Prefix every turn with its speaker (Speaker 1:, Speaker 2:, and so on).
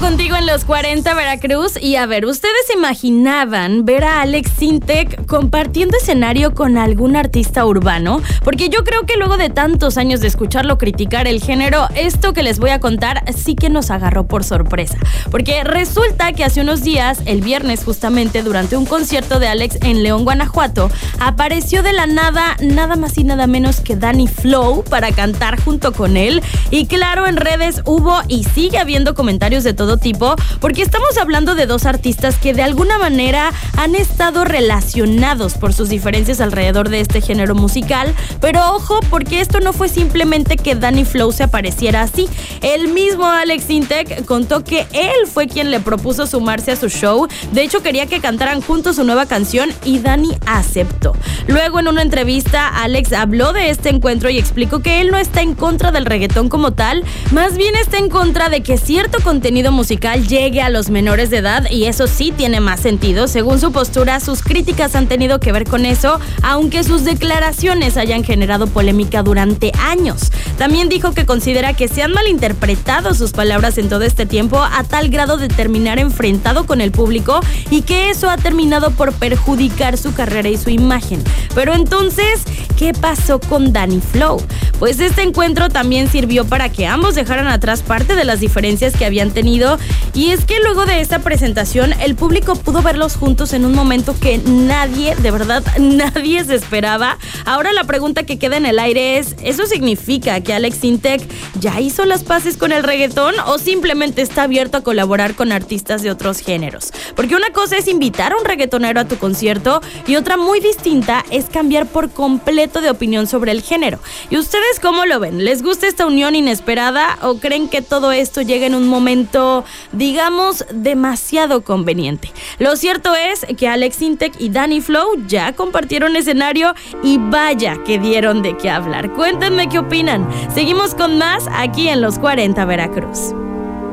Speaker 1: contigo en los 40 Veracruz. Y a ver, ¿ustedes se imaginaban ver a Alex Sintek compartiendo escenario con algún artista urbano? Porque yo creo que luego de tantos años de escucharlo criticar el género, esto que les voy a contar sí que nos agarró por sorpresa. Porque resulta que hace unos días, el viernes justamente, durante un concierto de Alex en León, Guanajuato, apareció de la nada más y nada menos que Danny Flow para cantar junto con él. Y claro, en redes hubo y sigue habiendo comentarios de todo tipo, porque estamos hablando de dos artistas que de alguna manera han estado relacionados por sus diferencias alrededor de este género musical. Pero ojo, porque esto no fue simplemente que Danny Flow se apareciera así. El mismo Alex Sintek contó que él fue quien le propuso sumarse a su show. De hecho, quería que cantaran juntos su nueva canción y Danny aceptó. Luego, en una entrevista, Alex habló de este encuentro y explicó que él no está en contra del reggaetón como tal, más bien está en contra de que cierto contenido musical llegue a los menores de edad, y eso sí tiene más sentido. Según su postura, sus críticas han tenido que ver con eso, aunque sus declaraciones hayan generado polémica durante años. También dijo que considera que se han malinterpretado sus palabras en todo este tiempo a tal grado de terminar enfrentado con el público y que eso ha terminado por perjudicar su carrera y su imagen. Pero entonces, ¿qué pasó con Danny Flow? Pues este encuentro también sirvió para que ambos dejaran atrás parte de las diferencias que habían tenido, y es que luego de esta presentación el público pudo verlos juntos en un momento que nadie, de verdad nadie se esperaba. Ahora la pregunta que queda en el aire es, ¿eso significa que Alex Sintek ya hizo las paces con el reggaetón o simplemente está abierto a colaborar con artistas de otros géneros? Porque una cosa es invitar a un reggaetonero a tu concierto y otra muy distinta es cambiar por completo de opinión sobre el género. ¿Y ustedes cómo lo ven? ¿Les gusta esta unión inesperada o creen que todo esto llega en un momento, digamos, demasiado conveniente? Lo cierto es que Alex Sintek y Danny Flow ya compartieron escenario y vaya que dieron de qué hablar. Cuéntenme qué opinan. Seguimos con más aquí en los 40 Veracruz.